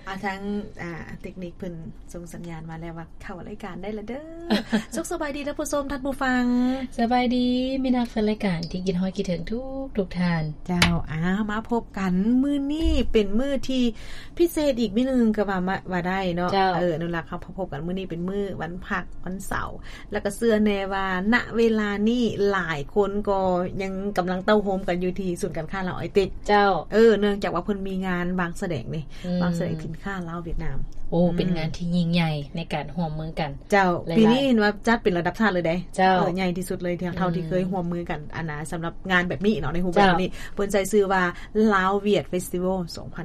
ทั้งเทคนิคเพิ่นส่งสัญญาณมาแล้วว่าเข้ารายการได้แล้วเด้อ สุขสบายดีท่านผู้ชมท่านผู้ฟังสบายดีมีนักแฟนรายการที่กินฮอยคิดถึงทุกท่านเจ้ามาพบกันมื้อนี้เป็นมื้อที่พิเศษอีกมื้อนึงก็ว่าได้เนาะนั่นล่ะครับพบกันมื้อนี้เป็นมื้อวันพักวันเสาร์แล้วก็เชื่อแน่ว่าณเวลานี้หลายคนก็ยังกำลังเต้าโฮมกันอยู่ที่ศูนย์การค้าลาวไอติกเจ้าเนื่องจากว่าเพิ่นมีงานบางแสดงนี่บางแสดงสินค้าลาวเวียดนามเป็นงานที่ยิ่งใหญ่ในการร่วมมือกันเจ้าปีนี้เห็นว่าจัดเป็นระดับชาติเลยเด้ใหญ่ที่สุดเลยเท่าที่เคยร่วมมือกันสำหรับงานแบบนี้เนาะในรูปแบบนี้เพิ่นใช้ชื่อว่าลาวเวียดเฟสติวัล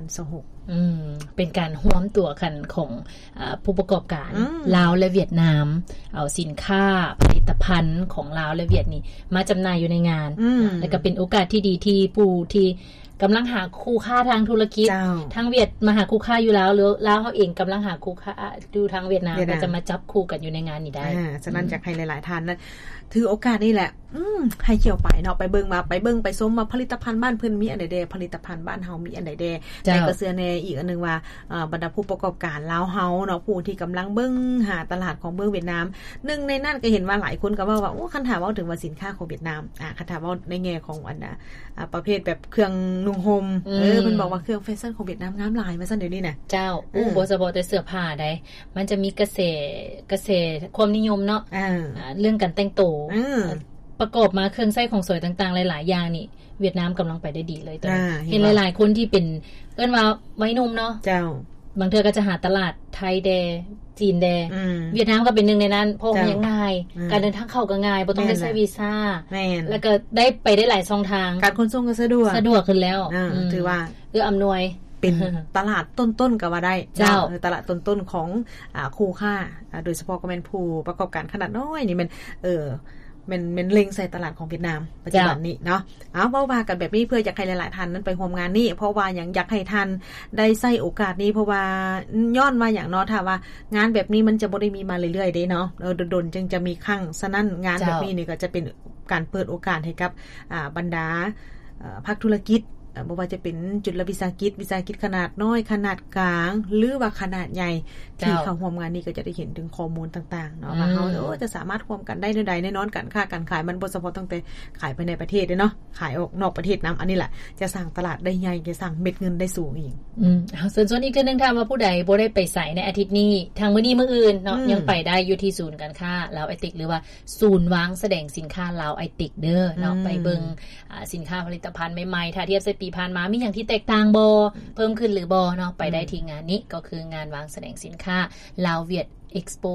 2026 เป็นการร่วมตัวกันของผู้ประกอบการลาวและเวียดนามเอาสินค้าผลิตภัณฑ์ของลาวและเวียดนี่มาจำหน่ายอยู่ในงานแล้วก็เป็นโอกาสที่ดีที่ผู้ที่กำลังหาคู่ค้าทางธุรกิจทางเวียดมาหาคู่ค้าอยู่แล้วหรือลาวเฮาเองกำลังหาคู่ค้าดูทางเวียดนามก็จะมาจับคู่กันอยู่ในงานนี้ได้ฉะนั้นอยากให้หลายๆท่านนั้นถือโอกาสนี่แหละให้เกี่ยวไปเนาะไปเบิ่งไปส้มมาผลิตภัณฑ์บ้านเพิ่นมีอันใดแดผลิตภัณฑ์บ้านเฮามีอันใดแดแต่ก็เชื่อแน่อีกอันนึงว่าบรรดาผู้ประกอบการลาวเฮาเนาะผู้ที่กำลังเบิ่งหาตลาดของเมืองเวียดนามนึงในนั้นก็เห็นว่าหลายคนก็ว่าโอ้คันถามว่าถึงว่าสินค้าของเวียดนามคันถามว่าในแง่ของอันน่ะประเภทแบบเครื่องนุ่งห่มเพิ่นบอกว่าเครื่องแฟชั่นของเวียดนามงามหลายว่าซั่นเดี๋ยวนี้น่ะเจ้าบ่เฉพาะแต่เสื้อผ้าได้มันจะมีเกษตรความนิยมเนาะเรื่องการแต่งตัวประกอบมาเครื่องใช้ของสวยต่างๆหลายๆอย่างนี่เวียดนามกำลังไปได้ดีเลยตอนนี้เห็นหลายๆคนที่เป็นเอิ้นว่าวัยหนุ่มเนาะเจ้าบางเทื่อก็จะหาตลาดไทยแดจีนแดเวียดนามก็เป็นหนึ่งในนั้นเพราะมันง่ายการเดินทางเข้าก็ง่ายบ่ต้องได้ใช้วีซ่าแล้วก็ได้ไปได้หลายช่องทางการขนส่งก็สะดวกขึ้นแล้วถือว่าอำนวยเป็นตลาดต้นๆก็ว่าได้ตลาดต้นๆของคู่ค้าโดยเฉพาะก็เป็นผู้ประกอบการขนาดน้อยนี่มันมันเล็งใส่ตลาดของเวียดนามปัจจุบันนี้เนาะเว้าว่ากันแบบนี้เพื่ออยากให้หลายๆท่านนั้นไปร่วมงานนี้เพราะว่าอยากให้ท่านได้ใช้โอกาสนี้เพราะว่าย้อนมาอย่างเนาะถ้าว่างานแบบนี้มันจะบ่ได้มีมาเรื่อยๆเด้เนาะดนๆจึงจะมีครั้งฉะนั้นงานแบบนี้นี่ก็จะเป็นการเปิดโอกาสให้กับบรรดาภาคธุรกิจบ่ว่าจะเป็นจุลวิสาหกิจขนาดน้อยขนาดกลางหรือว่าขนาดใหญ่ที่เข้าร่วมงานนี้ก็จะได้เห็นถึงข้อมูลต่างๆเนาะว่าเฮาจะสามารถร่วมกันได้ใดแน่นอนการค้าการขายมันบ่เฉพาะตั้งแต่ขายภายในประเทศเด้เนาะขายออกนอกประเทศนำอันนี้แหละจะสร้างตลาดได้ใหญ่จะสร้างเม็ดเงินได้สูงอีกส่วนอีกคือนึงถ้าว่าผู้ใดบ่ได้ไปไสในอาทิตย์นี้ทางมื้อนี้มื้ออื่นเนาะยังไปได้อยู่ที่ศูนย์การค้าลาวไอติกหรือว่าศูนย์วางแสดงสินค้าลาวไอติกเด้อเนาะไปเบิ่งสินค้าผลิตภัณฑ์ใหม่ๆถ้าเทียบใส่ปีผ่านมามีหยังที่แตกต่างบ่เพิ่มขึ้นหรือบ่เนาะไปได้ที่งานนี้ก็คืองานวางแสดงสินค้าลาวเวียดเอ็กซ์โป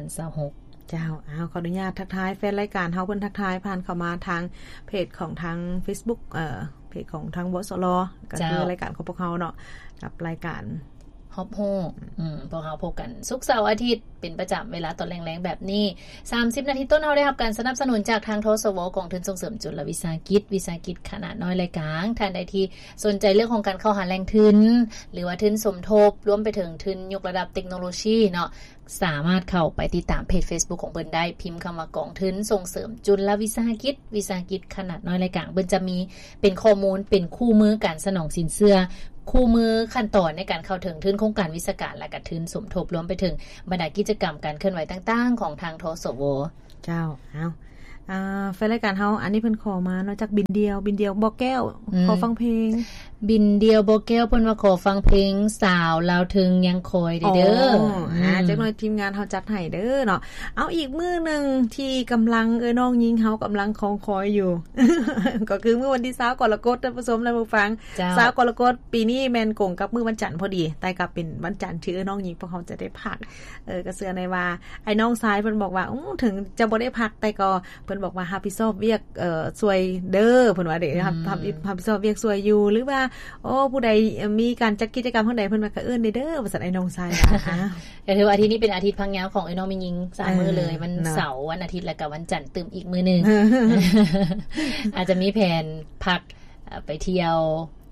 2026 เจ้าขออนุญาตทักทายแฟนรายการเฮาเพิ่นทักทายผ่านเข้ามาทางเพจของทาง Facebook เพจของทางวสลก็คือรายการของพวกเฮาเนาะกับรายการฮอบโฮพวกเราพบกันศุกร์เสาร์อาทิตย์เป็นประจำเวลาตอนแรงๆแบบนี้30นาทีต้นเราได้รับการสนับสนุนจากทางทสวกองทุนส่งเสริมจุลวิสาหกิจขนาดน้อยและกลางท่านใดที่สนใจเรื่องของการเข้าหาแหล่งทุนหรือว่าทุนสมทบรวมไปถึงทุนยกระดับเทคโนโลยีเนาะสามารถเข้าไปติดตามเพจ Facebook ของเบิ่นได้พิมพ์คำว่ากองทุนส่งเสริมจุลวิสาหกิจขนาดน้อยและกลางเบิ่นจะมีเป็นข้อมูลเป็นคู่มือการสนองสินเชื่อคู่มือขั้นตอนในการเข้าถึงทุนโครงการวิสาหการและก็ทุนสมทบรวมไปถึงบรรดากิจกรรมการเคลื่อนไหวต่างๆของทางทสวเจ้าแฟนรายการเฮาอันนี้เพิ่นขอมาเนาะจากบินเดียวบ่แก้วขอฟังเพลงบินเดียวบ่แก้วเพิ่นว่าขอฟังเพลงสาวลาวถึงยังคอยเด้อจักหน่อยทีมงานเฮาจัดให้เด้อเนาะเอาอีกมื้อนึงที่กำลังน้องหญิงเฮากำลังคอยอยู่ ก็คือมื้อวันที่20กรกฎาคมท่านผู้ชมและผู้ฟัง20กรกฎาคมปีนี้แม่นกงกับมื้อวันจันทร์พอดีแต่ก็เป็นวันจันทร์ที่น้องหญิงพวกเฮาจะได้พักก็เชื่อในว่าไอ้น้องชายเพิ่นบอกว่าถึงจะบ่ได้พักแต่ก็เพิ่นบอกว่ารับผิดชอบเวียกช่วยเด้อเพิ่นว่าเด้รับผิดชอบเวียกช่วยอยู่หรือว่าผู้ใดมีการจัดกิจกรรมข้างใดเพิ่นว่าก็เอิ้นเด้อว่าซั่นไอ้น้องชายก็ถือว่าอาทิตย์นี้เป็นอาทิตย์พังยาวของไอ้น้องมิยิง3มื้อเลยวันเสาร์วันอาทิตย์แล้วก็วันจันทร์ตื่มอีกมื้อนึงอาจจะมีแผนพักไปเที่ยว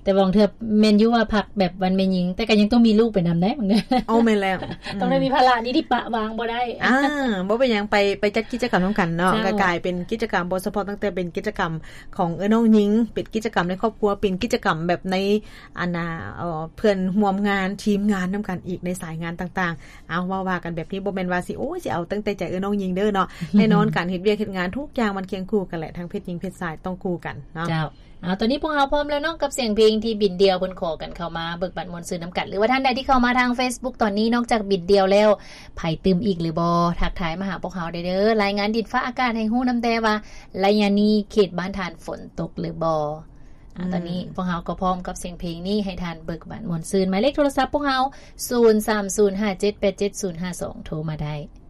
แต่บางเทื่อแม่นอยู่ว่าพักแบบวันแม่หญิงแต่ก็ยังต้องมีลูกไปนํได้บางเด้อเอาแม่นแล้วต้องได้มีภาระนี่ที่ปะวางบ่ได้บ่เป็นหยังไปจัดกิจกรรมนํกันเนาะก็กลายเป็นกิจกรรมบ่เฉพาะตั้งแต่เป็นกิจกรรมของน้องหญิงเป็นกิจกรรมในครอบครัวเป็นกิจกรรมแบบในเพื่อนร่วมงานทีมงานนํกันอีกในสายงานต่างๆเอาว่ากันแบบนี้บ่แม่นว่าสิโอ้ยสิเอาตั้งแต่ใจน้องหญิงเด้อเนาะแน่นอนการเฮ็ดเวียกเฮ็ดงานทุกอย่างมันเคียงคู่กันแหละทั้งเพศหญิงเพศชายต้องคู่กันเนาะเจ้าตอนนี้พวกเราพร้อมแล้วเนาะกับเสียงเพลงที่บินเดียวเพิ่นขอกันเข้ามาเบิกบัตรมวลซื่นน้ำกันหรือว่าท่านใดที่เข้ามาทาง Facebook ตอนนี้นอกจากบินเดียวแล้วไผตึมอีกหรือบ่ทักทายมาหาพวกเราได้เด้อรายงานดินฟ้าอากาศให้ฮู้นำแต่ว่าระยะนี้เขตบ้านทานฝนตกหรือบ่ตอนนี้พวกเราก็พร้อมกับเสียงเพลงนี้ให้ทานเบิกบัตรมวลซื่นหมายเลขโทรศัพท์พวกเรา 0305787052 โทรมาได้